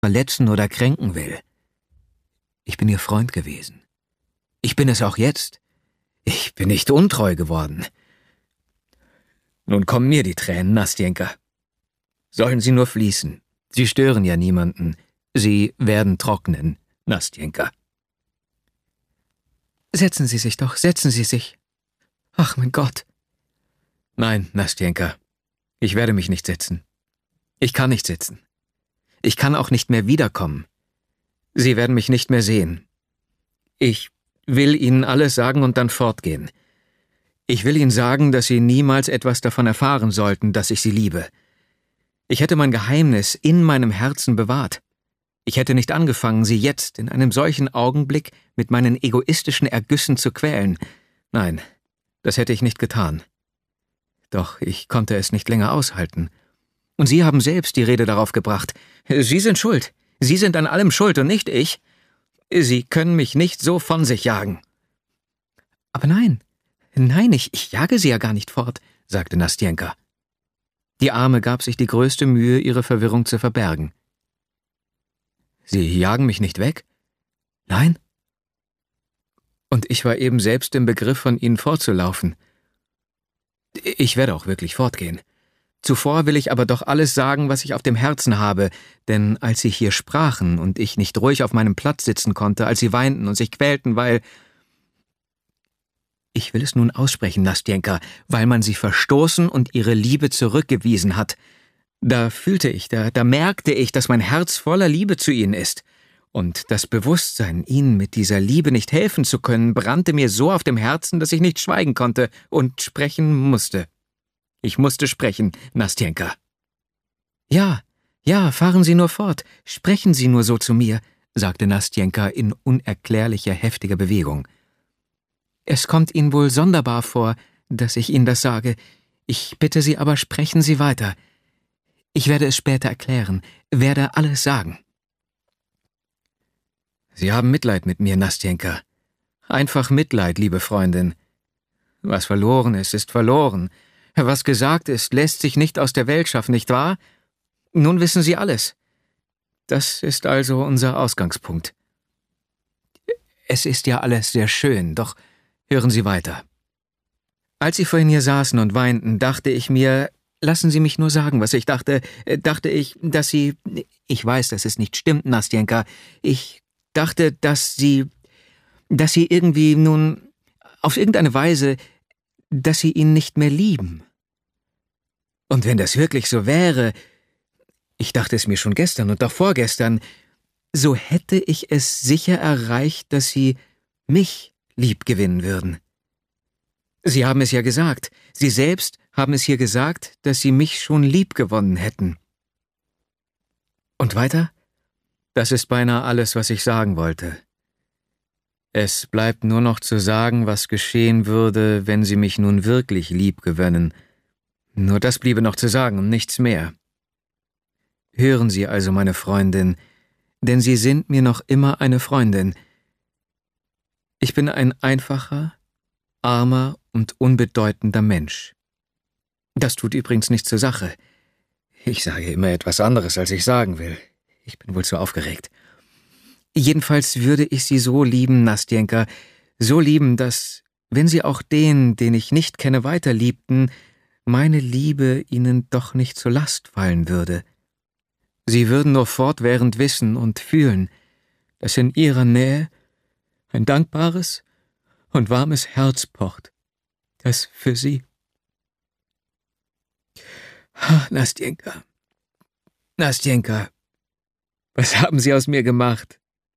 verletzen oder kränken will. Ich bin ihr Freund gewesen. Ich bin es auch jetzt. Ich bin nicht untreu geworden. Nun kommen mir die Tränen, Nastjenka. Sollen sie nur fließen. Sie stören ja niemanden. Sie werden trocknen, Nastjenka. Setzen Sie sich doch, setzen Sie sich. Ach, mein Gott. Nein, Nastjenka, ich werde mich nicht setzen. Ich kann nicht sitzen. Ich kann auch nicht mehr wiederkommen. Sie werden mich nicht mehr sehen. Ich will Ihnen alles sagen und dann fortgehen. Ich will Ihnen sagen, dass Sie niemals etwas davon erfahren sollten, dass ich Sie liebe. Ich hätte mein Geheimnis in meinem Herzen bewahrt. Ich hätte nicht angefangen, Sie jetzt in einem solchen Augenblick mit meinen egoistischen Ergüssen zu quälen. Nein, das hätte ich nicht getan. Doch ich konnte es nicht länger aushalten. Und Sie haben selbst die Rede darauf gebracht. Sie sind schuld. Sie sind an allem schuld und nicht ich. Sie können mich nicht so von sich jagen. Aber nein, ich jage Sie ja gar nicht fort, sagte Nastjenka. Die Arme gab sich die größte Mühe, ihre Verwirrung zu verbergen. Sie jagen mich nicht weg? Nein. Und ich war eben selbst im Begriff, von Ihnen fortzulaufen. Ich werde auch wirklich fortgehen. Zuvor will ich aber doch alles sagen, was ich auf dem Herzen habe, denn als Sie hier sprachen und ich nicht ruhig auf meinem Platz sitzen konnte, als Sie weinten und sich quälten, weil... Ich will es nun aussprechen, Nastjenka, weil man Sie verstoßen und Ihre Liebe zurückgewiesen hat. Da fühlte ich, da merkte ich, dass mein Herz voller Liebe zu Ihnen ist. Und das Bewusstsein, Ihnen mit dieser Liebe nicht helfen zu können, brannte mir so auf dem Herzen, dass ich nicht schweigen konnte und sprechen musste. Ich musste sprechen, Nastjenka. Ja, fahren Sie nur fort, sprechen Sie nur so zu mir, sagte Nastjenka in unerklärlicher, heftiger Bewegung. Es kommt Ihnen wohl sonderbar vor, dass ich Ihnen das sage. Ich bitte Sie aber, sprechen Sie weiter. Ich werde es später erklären, werde alles sagen. Sie haben Mitleid mit mir, Nastjenka. Einfach Mitleid, liebe Freundin. Was verloren ist, ist verloren. Was gesagt ist, lässt sich nicht aus der Welt schaffen, nicht wahr? Nun wissen Sie alles. Das ist also unser Ausgangspunkt. Es ist ja alles sehr schön, doch hören Sie weiter. Als Sie vorhin hier saßen und weinten, dachte ich mir, lassen Sie mich nur sagen, was ich dachte ich, dass Sie... Ich weiß, dass es nicht stimmt, Nastjenka. Ich dachte, dass Sie irgendwie nun, auf irgendeine Weise, dass Sie ihn nicht mehr lieben. Und wenn das wirklich so wäre, ich dachte es mir schon gestern und auch vorgestern, so hätte ich es sicher erreicht, dass Sie mich liebgewinnen würden. Sie haben es ja gesagt, Sie selbst haben es hier gesagt, dass Sie mich schon liebgewonnen hätten. Und weiter? Das ist beinahe alles, was ich sagen wollte. Es bleibt nur noch zu sagen, was geschehen würde, wenn Sie mich nun wirklich liebgewönnen. Nur das bliebe noch zu sagen und nichts mehr. Hören Sie also, meine Freundin, denn Sie sind mir noch immer eine Freundin. Ich bin ein einfacher, armer und unbedeutender Mensch. Das tut übrigens nichts zur Sache. Ich sage immer etwas anderes, als ich sagen will. Ich bin wohl zu aufgeregt. Jedenfalls würde ich Sie so lieben, Nastjenka, so lieben, dass, wenn Sie auch den ich nicht kenne, weiter liebten, meine Liebe Ihnen doch nicht zur Last fallen würde. Sie würden nur fortwährend wissen und fühlen, dass in Ihrer Nähe ein dankbares und warmes Herz pocht, das für Sie... Nastjenka, was haben Sie aus mir gemacht?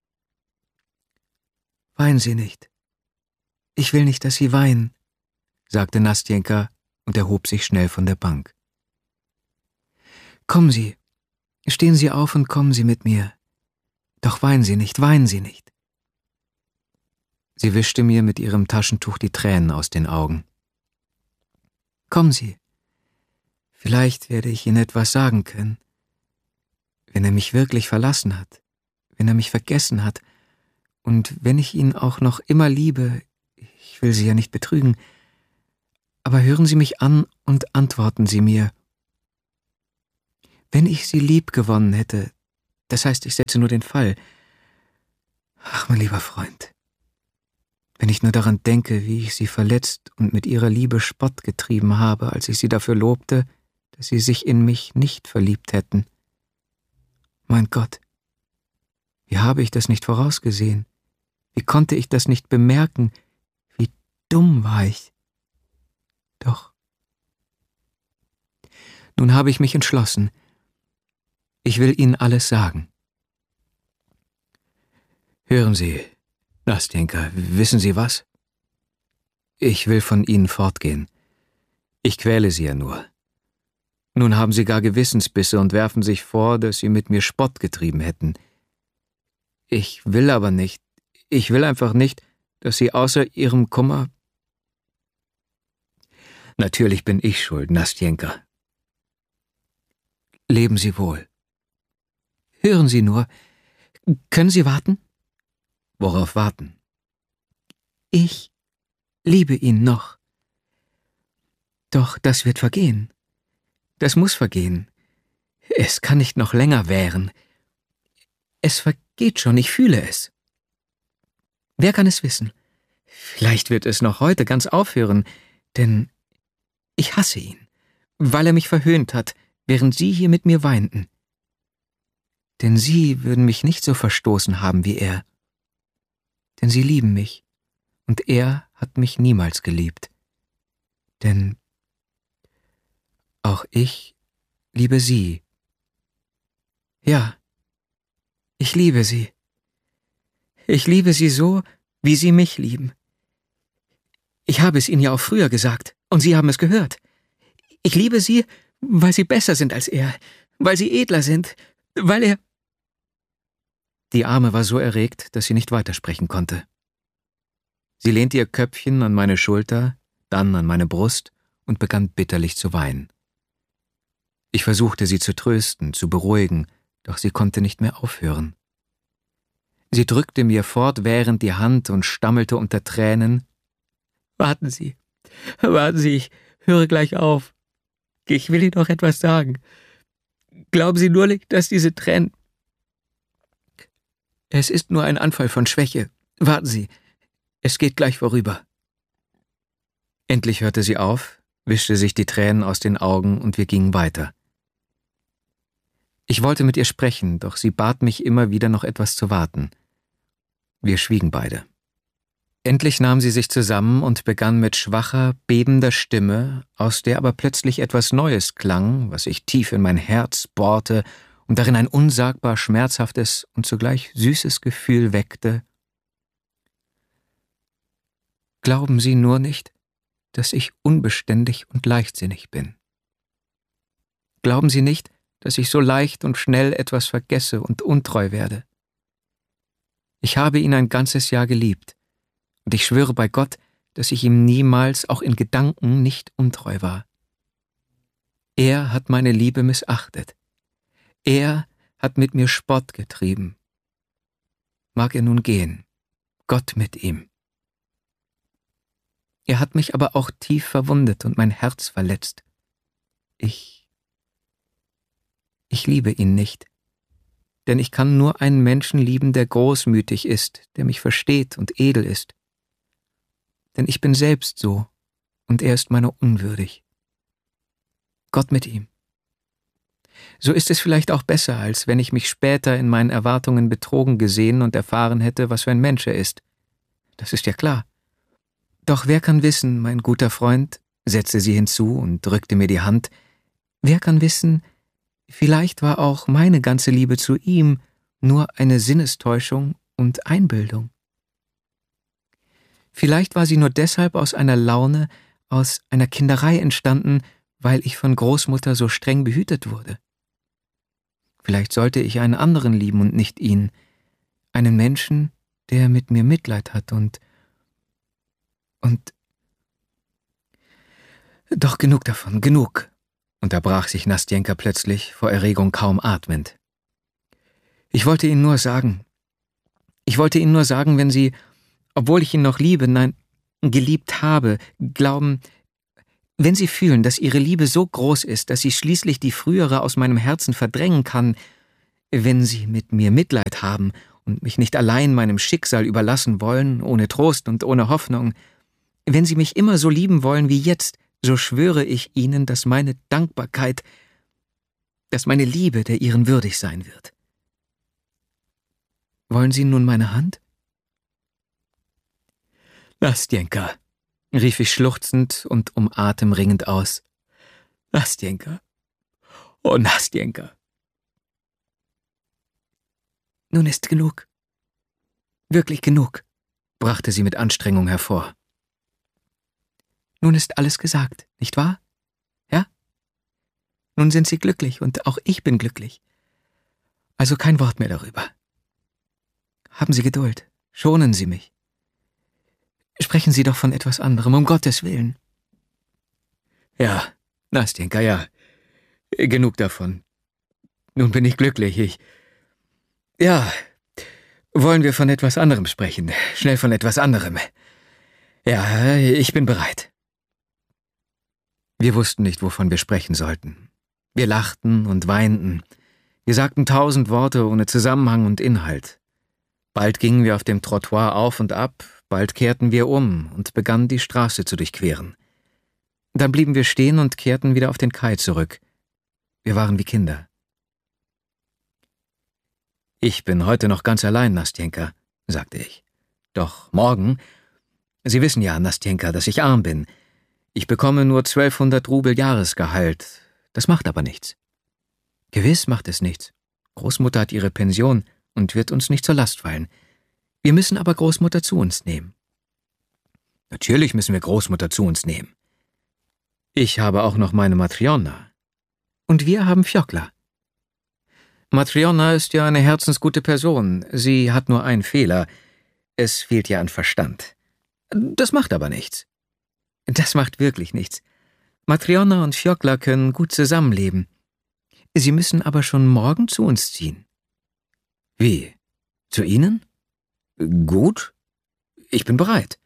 Weinen Sie nicht. Ich will nicht, dass Sie weinen, sagte Nastjenka und erhob sich schnell von der Bank. Kommen Sie, stehen Sie auf und kommen Sie mit mir. Doch weinen Sie nicht, weinen Sie nicht. Sie wischte mir mit ihrem Taschentuch die Tränen aus den Augen. Kommen Sie. Vielleicht werde ich Ihnen etwas sagen können. Wenn er mich wirklich verlassen hat, wenn er mich vergessen hat, und wenn ich ihn auch noch immer liebe, ich will Sie ja nicht betrügen, aber hören Sie mich an und antworten Sie mir. Wenn ich Sie lieb gewonnen hätte, Das heißt, ich setze nur den Fall. Ach, mein lieber Freund, wenn ich nur daran denke, wie ich Sie verletzt und mit Ihrer Liebe Spott getrieben habe, als ich Sie dafür lobte, dass Sie sich in mich nicht verliebt hätten. Mein Gott, wie habe ich das nicht vorausgesehen? Wie konnte ich das nicht bemerken? Wie dumm war ich. Doch. Nun habe ich mich entschlossen. Ich will Ihnen alles sagen. Hören Sie, Nastjenka, wissen Sie was? Ich will von Ihnen fortgehen. Ich quäle Sie ja nur. Nun haben Sie gar Gewissensbisse und werfen sich vor, dass Sie mit mir Spott getrieben hätten. Ich will aber nicht. Ich will einfach nicht, dass Sie außer Ihrem Kummer... Natürlich bin ich schuld, Nastjenka. Leben Sie wohl. Hören Sie nur. Können Sie warten? Worauf warten? Ich liebe ihn noch. Doch das wird vergehen. Das muss vergehen. Es kann nicht noch länger währen. Es vergeht schon, ich fühle es. Wer kann es wissen? Vielleicht wird es noch heute ganz aufhören, denn ich hasse ihn, weil er mich verhöhnt hat, während Sie hier mit mir weinten. Denn Sie würden mich nicht so verstoßen haben wie er. Denn Sie lieben mich, und er hat mich niemals geliebt. Denn auch ich liebe Sie. Ja, ich liebe Sie. Ich liebe Sie so, wie Sie mich lieben. Ich habe es Ihnen ja auch früher gesagt, und Sie haben es gehört. Ich liebe Sie, weil Sie besser sind als er, weil Sie edler sind, weil er... Die Arme war so erregt, dass sie nicht weitersprechen konnte. Sie lehnte ihr Köpfchen an meine Schulter, dann an meine Brust und begann bitterlich zu weinen. Ich versuchte, sie zu trösten, zu beruhigen, doch sie konnte nicht mehr aufhören. Sie drückte mir fortwährend die Hand und stammelte unter Tränen: »Warten Sie, ich höre gleich auf. Ich will Ihnen noch etwas sagen. Glauben Sie nur nicht, dass diese Tränen... Es ist nur ein Anfall von Schwäche. Warten Sie, es geht gleich vorüber.« Endlich hörte sie auf, wischte sich die Tränen aus den Augen und wir gingen weiter. Ich wollte mit ihr sprechen, doch sie bat mich immer wieder noch etwas zu warten. Wir schwiegen beide. Endlich nahm sie sich zusammen und begann mit schwacher, bebender Stimme, aus der aber plötzlich etwas Neues klang, was sich tief in mein Herz bohrte und darin ein unsagbar schmerzhaftes und zugleich süßes Gefühl weckte: »Glauben Sie nur nicht, dass ich unbeständig und leichtsinnig bin. Glauben Sie nicht, dass ich so leicht und schnell etwas vergesse und untreu werde. Ich habe ihn ein ganzes Jahr geliebt, und ich schwöre bei Gott, dass ich ihm niemals, auch in Gedanken, nicht untreu war. Er hat meine Liebe missachtet. Er hat mit mir Spott getrieben. Mag er nun gehen, Gott mit ihm. Er hat mich aber auch tief verwundet und mein Herz verletzt. Ich liebe ihn nicht, denn ich kann nur einen Menschen lieben, der großmütig ist, der mich versteht und edel ist. Denn ich bin selbst so, und er ist meiner unwürdig. Gott mit ihm. So ist es vielleicht auch besser, als wenn ich mich später in meinen Erwartungen betrogen gesehen und erfahren hätte, was für ein Mensch er ist. Das ist ja klar. Doch wer kann wissen, mein guter Freund, setzte sie hinzu und drückte mir die Hand, wer kann wissen, vielleicht war auch meine ganze Liebe zu ihm nur eine Sinnestäuschung und Einbildung. Vielleicht war sie nur deshalb aus einer Laune, aus einer Kinderei entstanden, weil ich von Großmutter so streng behütet wurde. Vielleicht sollte ich einen anderen lieben und nicht ihn, einen Menschen, der mit mir Mitleid hat und... Doch genug davon, genug, unterbrach sich Nastjenka plötzlich, vor Erregung kaum atmend. Ich wollte Ihnen nur sagen, wenn Sie, obwohl ich ihn noch liebe, nein, geliebt habe, glauben, wenn Sie fühlen, dass Ihre Liebe so groß ist, dass sie schließlich die frühere aus meinem Herzen verdrängen kann, Wenn Sie mit mir Mitleid haben und mich nicht allein meinem Schicksal überlassen wollen, ohne Trost und ohne Hoffnung, wenn Sie mich immer so lieben wollen wie jetzt, so schwöre ich Ihnen, dass meine Dankbarkeit, dass meine Liebe der Ihren würdig sein wird. Wollen Sie nun meine Hand? Nastjenka, rief ich schluchzend und um Atem ringend aus. Nastjenka, oh Nastjenka. Nun ist genug. Wirklich genug, brachte sie mit Anstrengung hervor. Nun ist alles gesagt, nicht wahr? Ja? Nun sind Sie glücklich und auch ich bin glücklich. Also kein Wort mehr darüber. Haben Sie Geduld, schonen Sie mich. Sprechen Sie doch von etwas anderem, um Gottes Willen. Ja, Nastjenka, ja. Genug davon. Nun bin ich glücklich, Ja, wollen wir von etwas anderem sprechen? Schnell von etwas anderem. Ja, ich bin bereit. Wir wussten nicht, wovon wir sprechen sollten. Wir lachten und weinten. Wir sagten 1000 Worte ohne Zusammenhang und Inhalt. Bald gingen wir auf dem Trottoir auf und ab, bald kehrten wir um und begannen die Straße zu durchqueren. Dann blieben wir stehen und kehrten wieder auf den Kai zurück. Wir waren wie Kinder. Ich bin heute noch ganz allein, Nastjenka, sagte ich. Doch morgen, Sie wissen ja, Nastjenka, dass ich arm bin. Ich bekomme nur 1200 Rubel Jahresgehalt. Das macht aber nichts. Gewiss macht es nichts. Großmutter hat ihre Pension und wird uns nicht zur Last fallen. Wir müssen aber Großmutter zu uns nehmen. Natürlich müssen wir Großmutter zu uns nehmen. Ich habe auch noch meine Matriona. Und wir haben Fjokla. Matriona ist ja eine herzensgute Person. Sie hat nur einen Fehler. Es fehlt ihr an Verstand. Das macht aber nichts. Das macht wirklich nichts. Matriona und Fjokla können gut zusammenleben. Sie müssen aber schon morgen zu uns ziehen. Wie? Zu Ihnen? Gut. Ich bin bereit.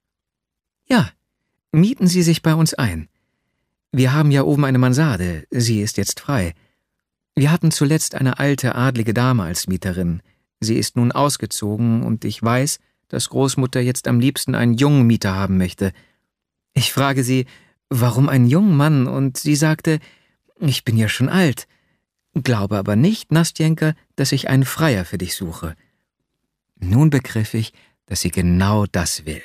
Ja, mieten Sie sich bei uns ein. Wir haben ja oben eine Mansarde. Sie ist jetzt frei. Wir hatten zuletzt eine alte, adlige Dame als Mieterin. Sie ist nun ausgezogen und ich weiß, dass Großmutter jetzt am liebsten einen jungen Mieter haben möchte. Ich frage sie, warum einen jungen Mann? Und sie sagte, ich bin ja schon alt. Glaube aber nicht, Nastjenka, dass ich einen Freier für dich suche. Nun begriff ich, dass sie genau das will.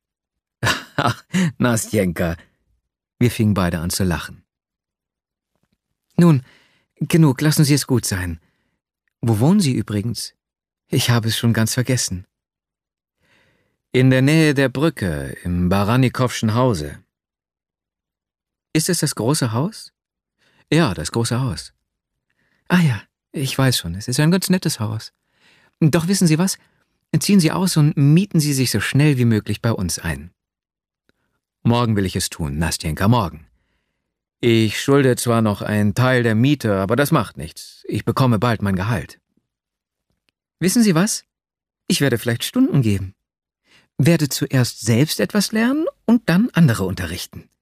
Ach, Nastjenka. Wir fingen beide an zu lachen. Nun, genug, lassen Sie es gut sein. Wo wohnen Sie übrigens? Ich habe es schon ganz vergessen. In der Nähe der Brücke, im Baranikowschen Hause. Ist es das große Haus? Ja, das große Haus. Ah ja, ich weiß schon, es ist ein ganz nettes Haus. Doch wissen Sie was? Ziehen Sie aus und mieten Sie sich so schnell wie möglich bei uns ein. Morgen will ich es tun, Nastjenka, morgen. Ich schulde zwar noch einen Teil der Miete, aber das macht nichts. Ich bekomme bald mein Gehalt. Wissen Sie was? Ich werde vielleicht Stunden geben. Werde zuerst selbst etwas lernen und dann andere unterrichten.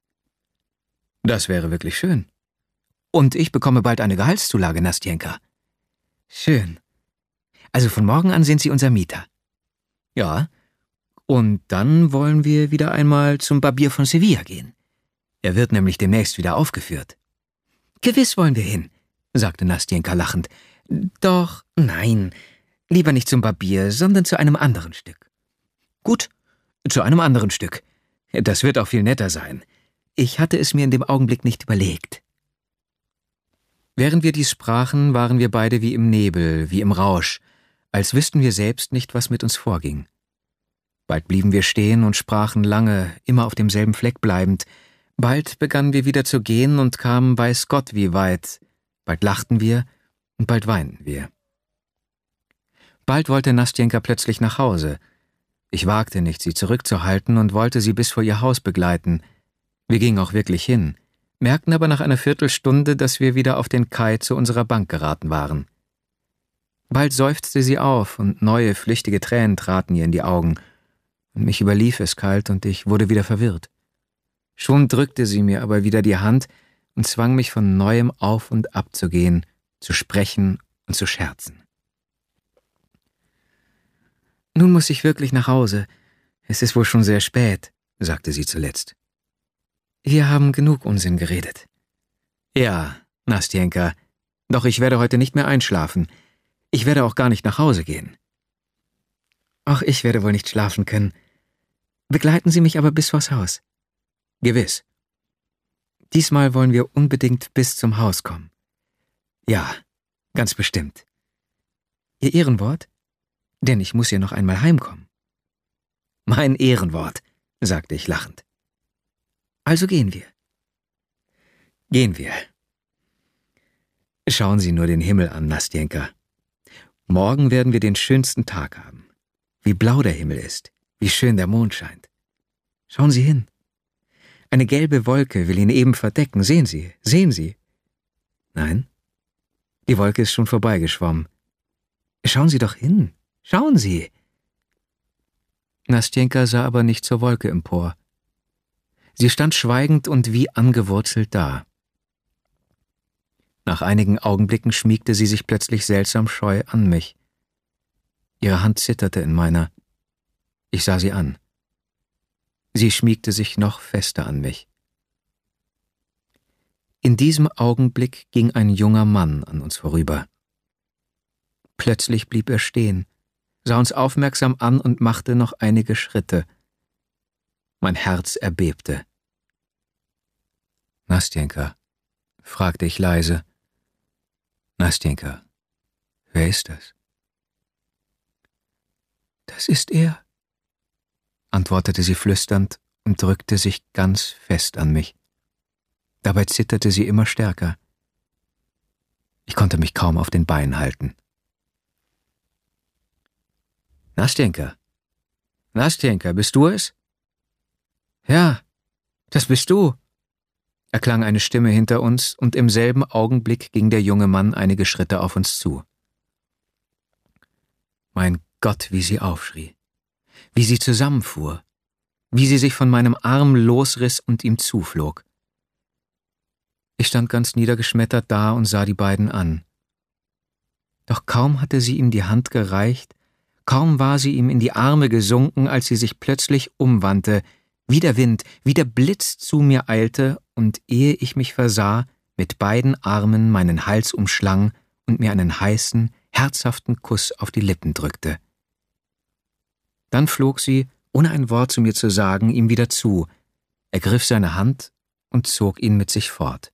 Das wäre wirklich schön. Und ich bekomme bald eine Gehaltszulage, Nastjenka. Schön. Also von morgen an sind Sie unser Mieter. Ja, und dann wollen wir wieder einmal zum Barbier von Sevilla gehen. Er wird nämlich demnächst wieder aufgeführt. Gewiss wollen wir hin, sagte Nastjenka lachend. Doch, nein, lieber nicht zum Barbier, sondern zu einem anderen Stück. Gut, zu einem anderen Stück. Das wird auch viel netter sein. Ich hatte es mir in dem Augenblick nicht überlegt. Während wir dies sprachen, waren wir beide wie im Nebel, wie im Rausch, als wüssten wir selbst nicht, was mit uns vorging. Bald blieben wir stehen und sprachen lange, immer auf demselben Fleck bleibend. Bald begannen wir wieder zu gehen und kamen weiß Gott wie weit. Bald lachten wir und bald weinten wir. Bald wollte Nastjenka plötzlich nach Hause. Ich wagte nicht, sie zurückzuhalten und wollte sie bis vor ihr Haus begleiten. Wir gingen auch wirklich hin, merkten aber nach einer Viertelstunde, dass wir wieder auf den Kai zu unserer Bank geraten waren. Bald seufzte sie auf und neue, flüchtige Tränen traten ihr in die Augen. Und mich überlief es kalt und ich wurde wieder verwirrt. Schon drückte sie mir aber wieder die Hand und zwang mich von neuem auf und ab zu gehen, zu sprechen und zu scherzen. »Nun muss ich wirklich nach Hause. Es ist wohl schon sehr spät«, sagte sie zuletzt. »Wir haben genug Unsinn geredet.« »Ja, Nastjenka, doch ich werde heute nicht mehr einschlafen. Ich werde auch gar nicht nach Hause gehen.« »Auch ich werde wohl nicht schlafen können. Begleiten Sie mich aber bis vors Haus.« »Gewiss.« »Diesmal wollen wir unbedingt bis zum Haus kommen.« »Ja, ganz bestimmt.« »Ihr Ehrenwort? Denn ich muss ja noch einmal heimkommen.« »Mein Ehrenwort«, sagte ich lachend. »Also gehen wir.« »Gehen wir.« Schauen Sie nur den Himmel an, Nastjenka. Morgen werden wir den schönsten Tag haben. Wie blau der Himmel ist, wie schön der Mond scheint. Schauen Sie hin. Eine gelbe Wolke will ihn eben verdecken. Sehen Sie, sehen Sie. Nein, die Wolke ist schon vorbeigeschwommen. Schauen Sie doch hin, schauen Sie. Nastjenka sah aber nicht zur Wolke empor. Sie stand schweigend und wie angewurzelt da. Nach einigen Augenblicken schmiegte sie sich plötzlich seltsam scheu an mich. Ihre Hand zitterte in meiner. Ich sah sie an. Sie schmiegte sich noch fester an mich. In diesem Augenblick ging ein junger Mann an uns vorüber. Plötzlich blieb er stehen, sah uns aufmerksam an und machte noch einige Schritte. Mein Herz erbebte. »Nastjenka«, fragte ich leise. »Nastjenka, wer ist das?« »Das ist er«, antwortete sie flüsternd und drückte sich ganz fest an mich. Dabei zitterte sie immer stärker. Ich konnte mich kaum auf den Beinen halten. »Nastjenka, Nastjenka, bist du es?« »Ja, das bist du«, erklang eine Stimme hinter uns, und im selben Augenblick ging der junge Mann einige Schritte auf uns zu. Mein Gott, wie sie aufschrie, wie sie zusammenfuhr, wie sie sich von meinem Arm losriss und ihm zuflog. Ich stand ganz niedergeschmettert da und sah die beiden an. Doch kaum hatte sie ihm die Hand gereicht, kaum war sie ihm in die Arme gesunken, als sie sich plötzlich umwandte, wie der Wind, wie der Blitz zu mir eilte und, ehe ich mich versah, mit beiden Armen meinen Hals umschlang und mir einen heißen, herzhaften Kuss auf die Lippen drückte. Dann flog sie, ohne ein Wort zu mir zu sagen, ihm wieder zu, ergriff seine Hand und zog ihn mit sich fort.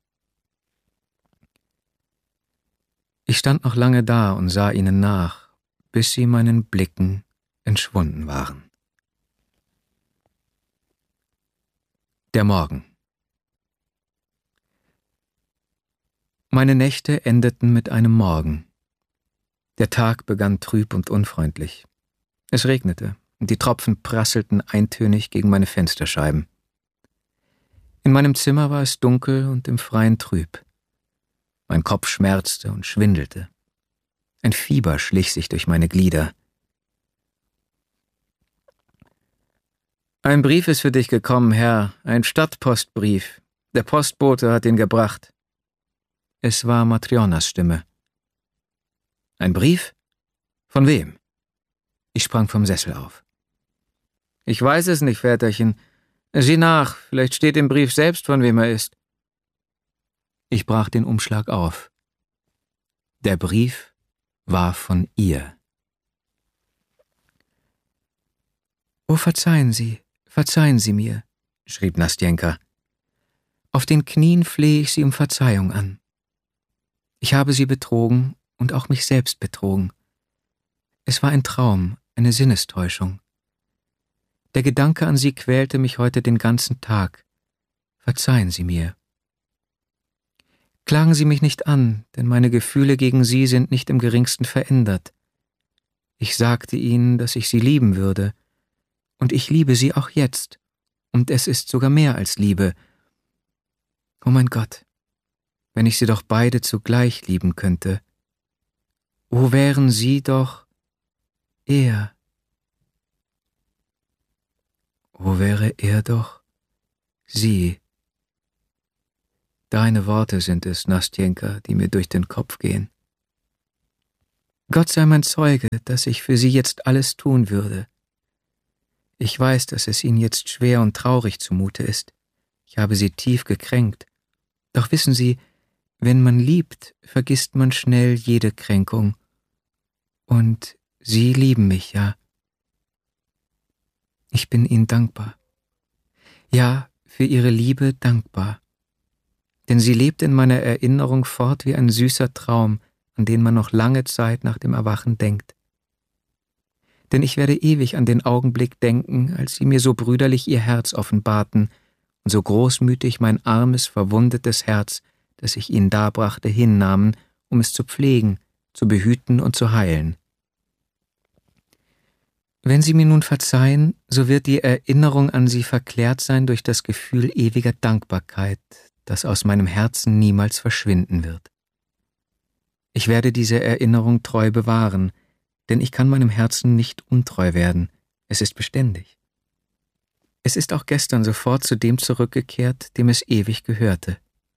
Ich stand noch lange da und sah ihnen nach, bis sie meinen Blicken entschwunden waren. Der Morgen. Meine Nächte endeten mit einem Morgen. Der Tag begann trüb und unfreundlich. Es regnete, und die Tropfen prasselten eintönig gegen meine Fensterscheiben. In meinem Zimmer war es dunkel und im Freien trüb. Mein Kopf schmerzte und schwindelte. Ein Fieber schlich sich durch meine Glieder. »Ein Brief ist für dich gekommen, Herr, ein Stadtpostbrief. Der Postbote hat ihn gebracht.« Es war Matrjonas Stimme. »Ein Brief? Von wem?« Ich sprang vom Sessel auf. »Ich weiß es nicht, Väterchen. Sieh nach, vielleicht steht im Brief selbst, von wem er ist.« Ich brach den Umschlag auf. Der Brief war von ihr. »Oh, verzeihen Sie mir«, schrieb Nastjenka. »Auf den Knien flehe ich Sie um Verzeihung an. Ich habe Sie betrogen und auch mich selbst betrogen. Es war ein Traum, eine Sinnestäuschung. Der Gedanke an Sie quälte mich heute den ganzen Tag. Verzeihen Sie mir. Klagen Sie mich nicht an, denn meine Gefühle gegen Sie sind nicht im geringsten verändert. Ich sagte Ihnen, dass ich Sie lieben würde, und ich liebe Sie auch jetzt, und es ist sogar mehr als Liebe. Oh mein Gott, wenn ich Sie doch beide zugleich lieben könnte. Oh, wären Sie doch er. Oh, wäre er doch sie. Deine Worte sind es, Nastjenka, die mir durch den Kopf gehen. Gott sei mein Zeuge, dass ich für Sie jetzt alles tun würde. Ich weiß, dass es Ihnen jetzt schwer und traurig zumute ist. Ich habe Sie tief gekränkt. Doch wissen Sie, wenn man liebt, vergisst man schnell jede Kränkung. Und Sie lieben mich, ja. Ich bin Ihnen dankbar. Ja, für Ihre Liebe dankbar. Denn sie lebt in meiner Erinnerung fort wie ein süßer Traum, an den man noch lange Zeit nach dem Erwachen denkt. Denn ich werde ewig an den Augenblick denken, als Sie mir so brüderlich Ihr Herz offenbarten und so großmütig mein armes, verwundetes Herz, das ich Ihnen darbrachte, hinnahmen, um es zu pflegen, zu behüten und zu heilen. Wenn Sie mir nun verzeihen, so wird die Erinnerung an Sie verklärt sein durch das Gefühl ewiger Dankbarkeit, das aus meinem Herzen niemals verschwinden wird. Ich werde diese Erinnerung treu bewahren, denn ich kann meinem Herzen nicht untreu werden, es ist beständig. Es ist auch gestern sofort zu dem zurückgekehrt, dem es ewig gehörte.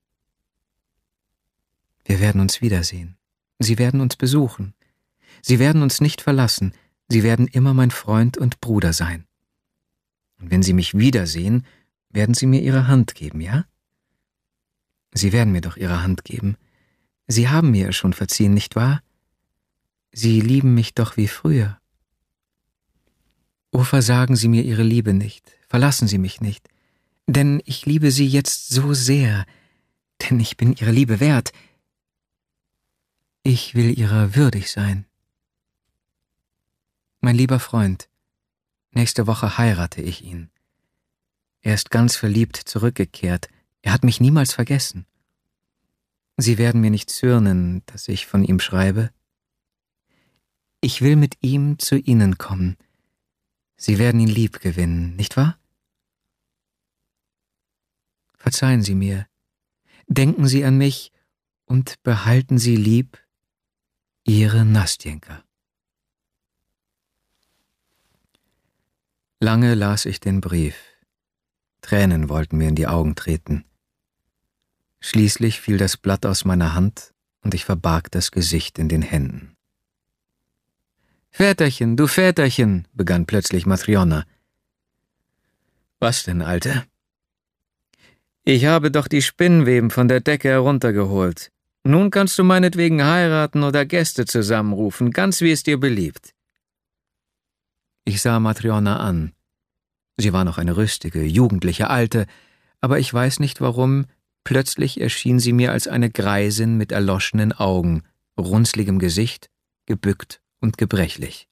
Wir werden uns wiedersehen. Sie werden uns besuchen. Sie werden uns nicht verlassen. Sie werden immer mein Freund und Bruder sein. Und wenn Sie mich wiedersehen, werden Sie mir Ihre Hand geben, ja? Sie werden mir doch Ihre Hand geben. Sie haben mir schon verziehen, nicht wahr? Sie lieben mich doch wie früher. O, versagen Sie mir Ihre Liebe nicht, verlassen Sie mich nicht, denn ich liebe Sie jetzt so sehr, denn ich bin Ihrer Liebe wert. Ich will Ihrer würdig sein. Mein lieber Freund, nächste Woche heirate ich ihn. Er ist ganz verliebt zurückgekehrt, er hat mich niemals vergessen. Sie werden mir nicht zürnen, dass ich von ihm schreibe. Ich will mit ihm zu Ihnen kommen. Sie werden ihn lieb gewinnen, nicht wahr? Verzeihen Sie mir, denken Sie an mich und behalten Sie lieb Ihre Nastjenka. Lange las ich den Brief. Tränen wollten mir in die Augen treten. Schließlich fiel das Blatt aus meiner Hand und ich verbarg das Gesicht in den Händen. »Väterchen, du Väterchen«, begann plötzlich Matryona. »Was denn, Alte?« »Ich habe doch die Spinnweben von der Decke heruntergeholt. Nun kannst du meinetwegen heiraten oder Gäste zusammenrufen, ganz wie es dir beliebt.« Ich sah Matryona an. Sie war noch eine rüstige, jugendliche Alte, aber ich weiß nicht warum, plötzlich erschien sie mir als eine Greisin mit erloschenen Augen, runzligem Gesicht, gebückt und gebrechlich.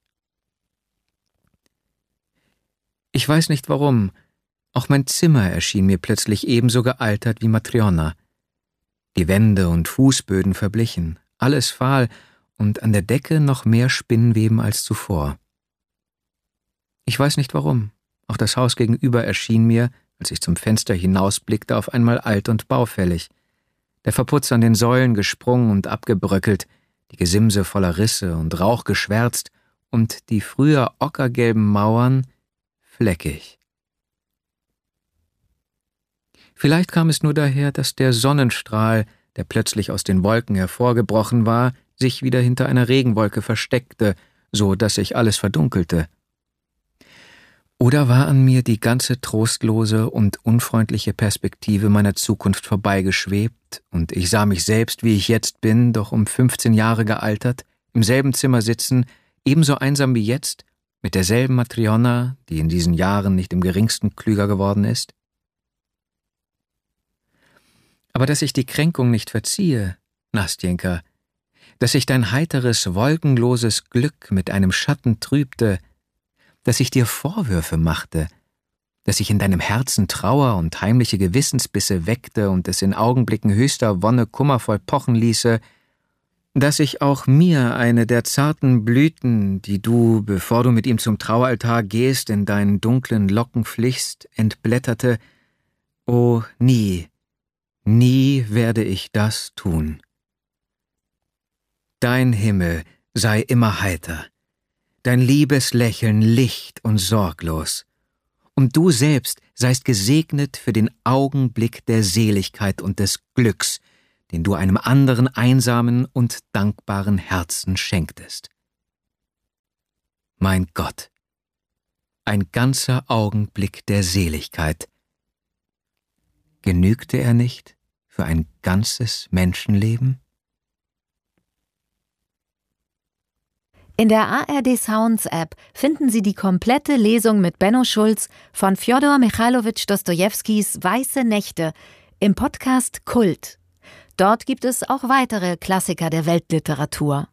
Ich weiß nicht warum, auch mein Zimmer erschien mir plötzlich ebenso gealtert wie Matryona. Die Wände und Fußböden verblichen, alles fahl und an der Decke noch mehr Spinnweben als zuvor. Ich weiß nicht warum, auch das Haus gegenüber erschien mir, als ich zum Fenster hinausblickte, auf einmal alt und baufällig. Der Verputz an den Säulen gesprungen und abgebröckelt, die Gesimse voller Risse und Rauch geschwärzt und die früher ockergelben Mauern fleckig. Vielleicht kam es nur daher, dass der Sonnenstrahl, der plötzlich aus den Wolken hervorgebrochen war, sich wieder hinter einer Regenwolke versteckte, so dass sich alles verdunkelte. Oder war an mir die ganze trostlose und unfreundliche Perspektive meiner Zukunft vorbeigeschwebt und ich sah mich selbst, wie ich jetzt bin, doch um 15 Jahre gealtert, im selben Zimmer sitzen, ebenso einsam wie jetzt, mit derselben Matryona, die in diesen Jahren nicht im geringsten klüger geworden ist? Aber dass ich die Kränkung nicht verziehe, Nastjenka, dass ich dein heiteres, wolkenloses Glück mit einem Schatten trübte, dass ich dir Vorwürfe machte, dass ich in deinem Herzen Trauer und heimliche Gewissensbisse weckte und es in Augenblicken höchster Wonne kummervoll pochen ließe, dass ich auch mir eine der zarten Blüten, die du, bevor du mit ihm zum Traualtar gehst, in deinen dunklen Locken flichst, entblätterte, oh, nie, nie werde ich das tun. Dein Himmel sei immer heiter, dein liebes Lächeln licht und sorglos, und du selbst seist gesegnet für den Augenblick der Seligkeit und des Glücks, den du einem anderen einsamen und dankbaren Herzen schenktest. Mein Gott. Ein ganzer Augenblick der Seligkeit. Genügte er nicht für ein ganzes Menschenleben? In der ARD Sounds App finden Sie die komplette Lesung mit Benno Schulz von Fjodor Michailowitsch Dostojewskis Weiße Nächte im Podcast Kult. Dort gibt es auch weitere Klassiker der Weltliteratur.